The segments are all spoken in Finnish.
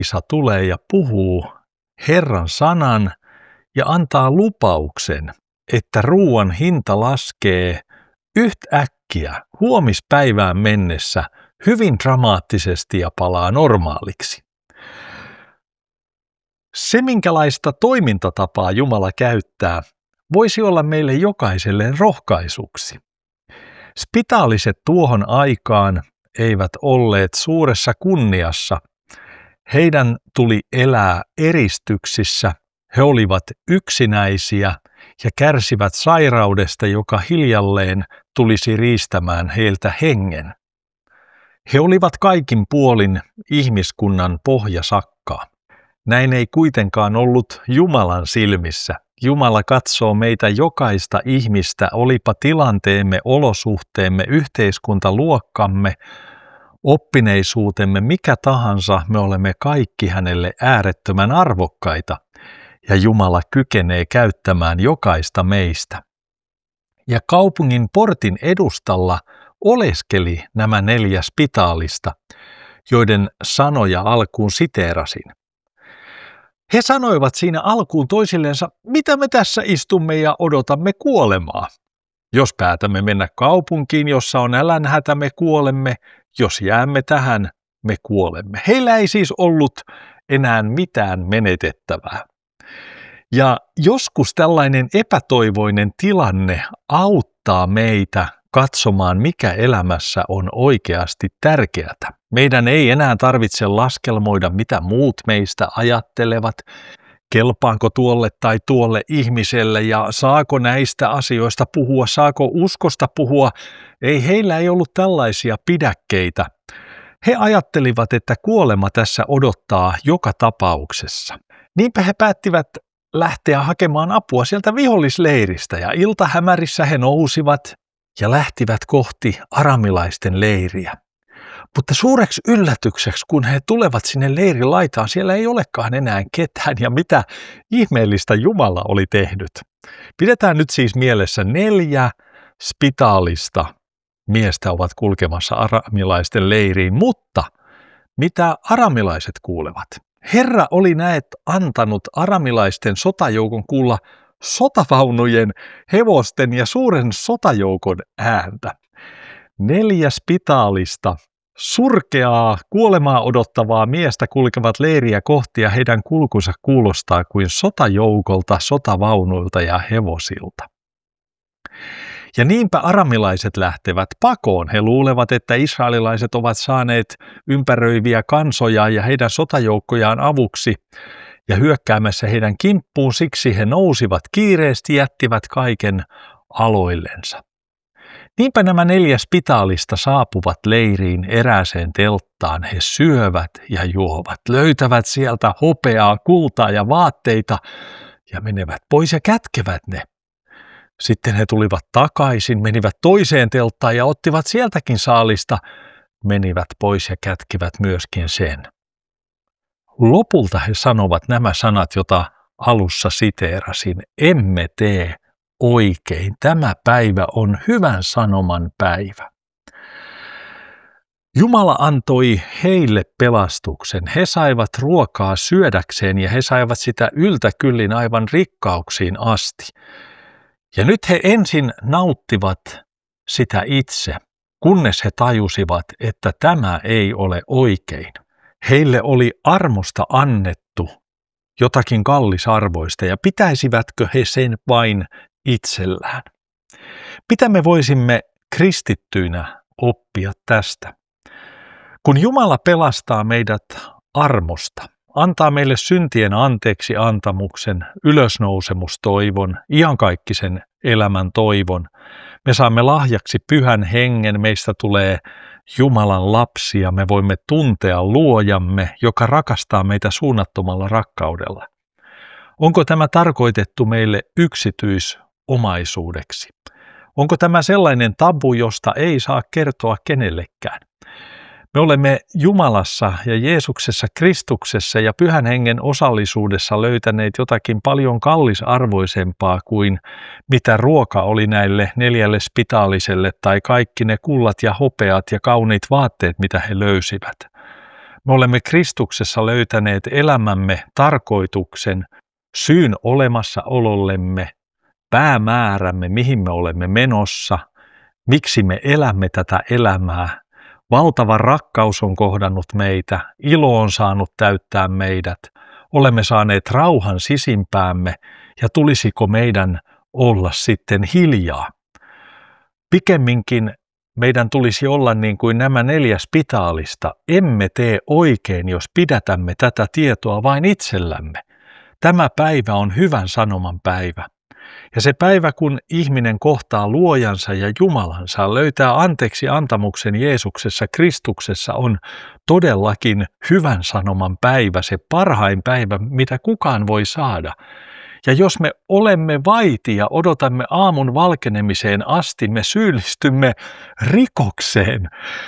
Elisa tulee ja puhuu Herran sanan ja antaa lupauksen, että ruoan hinta laskee yhtäkkiä huomispäivään mennessä hyvin dramaattisesti ja palaa normaaliksi. Se, minkälaista toimintatapaa Jumala käyttää, voisi olla meille jokaiselle rohkaisuksi. Spitaaliset tuohon aikaan eivät olleet suuressa kunniassa. Heidän tuli elää eristyksissä, he olivat yksinäisiä ja kärsivät sairaudesta, joka hiljalleen tulisi riistämään heiltä hengen. He olivat kaikin puolin ihmiskunnan pohjasakkaa. Näin ei kuitenkaan ollut Jumalan silmissä. Jumala katsoo meitä jokaista ihmistä, olipa tilanteemme, olosuhteemme, yhteiskuntaluokkamme, oppineisuutemme, mikä tahansa, me olemme kaikki hänelle äärettömän arvokkaita, ja Jumala kykenee käyttämään jokaista meistä. Ja kaupungin portin edustalla oleskeli nämä 4 spitaalista, joiden sanoja alkuun siteerasin. He sanoivat siinä alkuun toisillensa, mitä me tässä istumme ja odotamme kuolemaa. Jos päätämme mennä kaupunkiin, jossa on nälänhätä, me kuolemme. Jos jäämme tähän, me kuolemme. Heillä ei siis ollut enää mitään menetettävää. Ja joskus tällainen epätoivoinen tilanne auttaa meitä katsomaan, mikä elämässä on oikeasti tärkeää. Meidän ei enää tarvitse laskelmoida, mitä muut meistä ajattelevat, kelpaanko tuolle tai tuolle ihmiselle ja saako näistä asioista puhua, saako uskosta puhua. Heillä ei ollut tällaisia pidäkkeitä. He ajattelivat, että kuolema tässä odottaa joka tapauksessa. Niinpä he päättivät lähteä hakemaan apua sieltä vihollisleiristä ja iltahämärissä he nousivat ja lähtivät kohti aramilaisten leiriä. Mutta suureksi yllätykseksi, kun he tulevat sinne leirin laitaan, siellä ei olekaan enää ketään ja mitä ihmeellistä Jumala oli tehnyt. Pidetään nyt siis mielessä 4 spitaalista miestä ovat kulkemassa aramilaisten leiriin, mutta mitä aramilaiset kuulevat? Herra oli antanut aramilaisten sotajoukon kuulla sotavaunujen, hevosten ja suuren sotajoukon ääntä. 4 spitaalista surkeaa, kuolemaa odottavaa miestä kulkevat leiriä kohti ja heidän kulkunsa kuulostaa kuin sotajoukolta, sotavaunuilta ja hevosilta. Ja niinpä aramilaiset lähtevät pakoon. He luulevat, että israelilaiset ovat saaneet ympäröiviä kansoja ja heidän sotajoukkojaan avuksi ja hyökkäämässä heidän kimppuun. Siksi he nousivat kiireesti, jättivät kaiken aloillensa. Niinpä nämä 4 spitaalista saapuvat leiriin erääseen telttaan. He syövät ja juovat, löytävät sieltä hopeaa, kultaa ja vaatteita ja menevät pois ja kätkevät ne. Sitten he tulivat takaisin, menivät toiseen telttaan ja ottivat sieltäkin saalista, menivät pois ja kätkivät myöskin sen. Lopulta he sanovat nämä sanat, jota alussa siteerasin, emme tee oikein. Tämä päivä on hyvän sanoman päivä. Jumala antoi heille pelastuksen. He saivat ruokaa syödäkseen ja he saivat sitä yltäkyllin aivan rikkauksiin asti. Ja nyt he ensin nauttivat sitä itse, kunnes he tajusivat, että tämä ei ole oikein. Heille oli armosta annettu jotakin kallisarvoista ja pitäisivätkö he sen vain itsellään? Mitä me voisimme kristittyinä oppia tästä? Kun Jumala pelastaa meidät armosta, antaa meille syntien anteeksi antamuksen, ylösnousemustoivon, iankaikkisen elämän toivon. Me saamme lahjaksi Pyhän Hengen, meistä tulee Jumalan lapsia, me voimme tuntea luojamme, joka rakastaa meitä suunnattomalla rakkaudella. Onko tämä tarkoitettu meille yksityisomaisuudeksi? Onko tämä sellainen tabu, josta ei saa kertoa kenellekään? Me olemme Jumalassa ja Jeesuksessa, Kristuksessa ja Pyhän Hengen osallisuudessa löytäneet jotakin paljon kallisarvoisempaa kuin mitä ruoka oli näille 4 spitaaliselle tai kaikki ne kullat ja hopeat ja kauniit vaatteet, mitä he löysivät. Me olemme Kristuksessa löytäneet elämämme tarkoituksen, syyn olemassaolollemme, päämäärämme, mihin me olemme menossa, miksi me elämme tätä elämää. Valtava rakkaus on kohdannut meitä, ilo on saanut täyttää meidät, olemme saaneet rauhan sisimpäämme ja tulisiko meidän olla sitten hiljaa. Pikemminkin meidän tulisi olla niin kuin nämä 4 spitaalista, emme tee oikein, jos pidätämme tätä tietoa vain itsellämme. Tämä päivä on hyvän sanoman päivä. Ja se päivä, kun ihminen kohtaa luojansa ja Jumalansa, löytää anteeksi antamuksen Jeesuksessa Kristuksessa, on todellakin hyvän sanoman päivä, se parhain päivä, mitä kukaan voi saada. Ja jos me olemme vaiti ja odotamme aamun valkenemiseen asti, me syyllistymme rikokseen.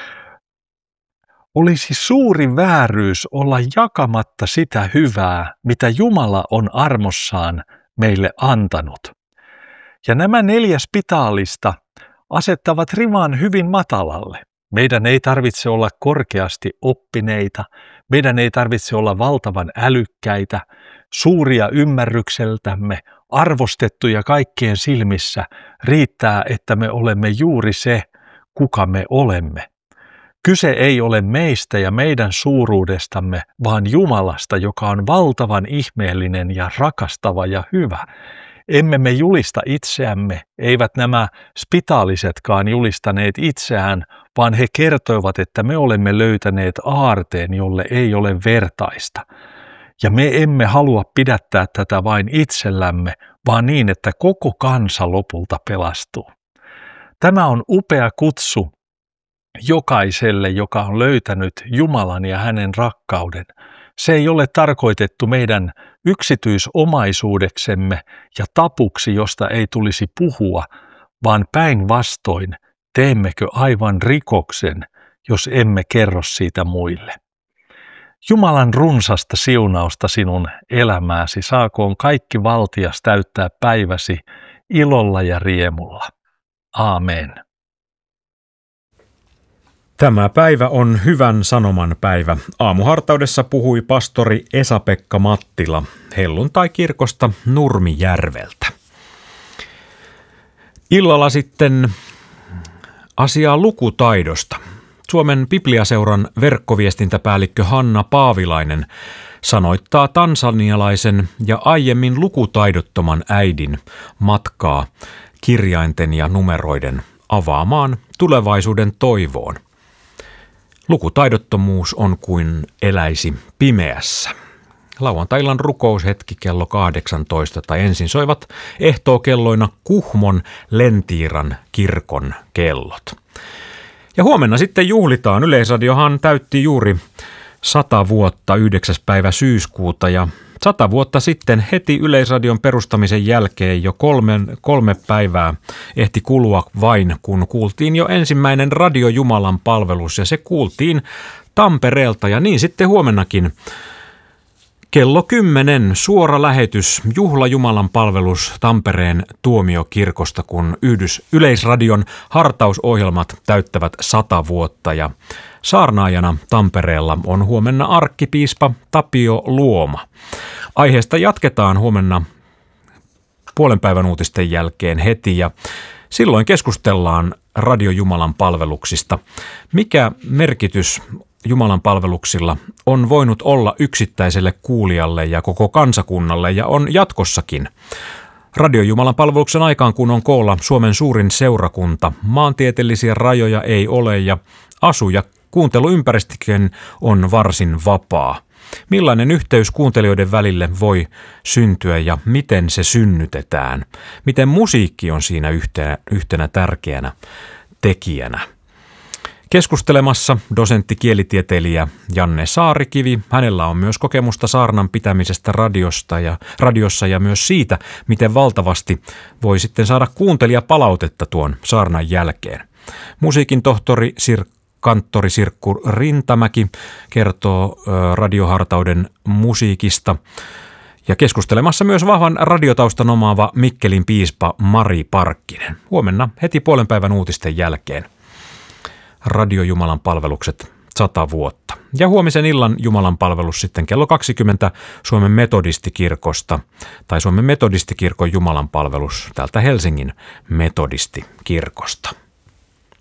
Olisi suuri vääryys olla jakamatta sitä hyvää, mitä Jumala on armossaan meille antanut. Ja nämä 4 spitaalista asettavat riman hyvin matalalle. Meidän ei tarvitse olla korkeasti oppineita, meidän ei tarvitse olla valtavan älykkäitä, suuria ymmärrykseltämme, arvostettuja kaikkien silmissä. Riittää, että me olemme juuri se, kuka me olemme. Kyse ei ole meistä ja meidän suuruudestamme, vaan Jumalasta, joka on valtavan ihmeellinen ja rakastava ja hyvä. Emme me julista itseämme, eivät nämä spitaalisetkaan julistaneet itseään, vaan he kertoivat, että me olemme löytäneet aarteen, jolle ei ole vertaista. Ja me emme halua pidättää tätä vain itsellämme, vaan niin, että koko kansa lopulta pelastuu. Tämä on upea kutsu jokaiselle, joka on löytänyt Jumalan ja hänen rakkauden. Se ei ole tarkoitettu meidän yksityisomaisuudeksemme ja tapuksi, josta ei tulisi puhua, vaan päinvastoin teemmekö aivan rikoksen, jos emme kerro siitä muille. Jumalan runsasta siunausta sinun elämääsi, saakoon kaikki valtias täyttää päiväsi ilolla ja riemulla. Aamen. Tämä päivä on hyvän sanoman päivä. Aamuhartaudessa puhui pastori Esa-Pekka Mattila helluntai-kirkosta Nurmijärveltä. Illalla sitten asiaa lukutaidosta. Suomen Bibliaseuran verkkoviestintäpäällikkö Hanna Paavilainen sanoittaa tansanialaisen ja aiemmin lukutaidottoman äidin matkaa kirjainten ja numeroiden avaamaan tulevaisuuden toivoon. Lukutaidottomuus on kuin eläisi pimeässä. Lauantai-illan rukoushetki kello 18 tai ensin soivat ehtookelloina Kuhmon Lentiiran kirkon kellot. Ja huomenna sitten juhlitaan. Yleisradiohan täytti juuri 100 vuotta 9. päivä syyskuuta ja 100 vuotta sitten heti Yleisradion perustamisen jälkeen jo kolme päivää ehti kulua vain, kun kuultiin jo ensimmäinen Radio Jumalan palvelus ja se kuultiin Tampereelta ja niin sitten huomennakin kello 10 suora lähetys Juhla Jumalan palvelus Tampereen tuomiokirkosta, kun Yleisradion hartausohjelmat täyttävät 100 vuotta ja saarnaajana Tampereella on huomenna arkkipiispa Tapio Luoma. Aiheesta jatketaan huomenna puolen päivän uutisten jälkeen heti ja silloin keskustellaan Radio Jumalan palveluksista. Mikä merkitys Jumalan palveluksilla on voinut olla yksittäiselle kuulijalle ja koko kansakunnalle ja on jatkossakin? Radio Jumalan palveluksen aikaan, kun on koolla Suomen suurin seurakunta, maantieteellisiä rajoja ei ole ja asu- ja kuunteluympäristökin on varsin vapaa. Millainen yhteys kuuntelijoiden välille voi syntyä ja miten se synnytetään? Miten musiikki on siinä yhtenä tärkeänä tekijänä? Keskustelemassa dosentti kielitieteilijä Janne Saarikivi. Hänellä on myös kokemusta saarnan pitämisestä radiossa ja myös siitä, miten valtavasti voi sitten saada kuuntelijapalautetta tuon saarnan jälkeen. Musiikin tohtori kanttori Sirkku Rintamäki kertoo radiohartauden musiikista. Ja keskustelemassa myös vahvan radiotaustan omaava Mikkelin piispa Mari Parkkinen. Huomenna heti puolen päivän uutisten jälkeen Radio Jumalan palvelukset 100 vuotta. Ja huomisen illan Jumalan palvelus sitten kello 20 Suomen metodistikirkosta tai Suomen metodistikirkon Jumalan palvelus täältä Helsingin metodistikirkosta.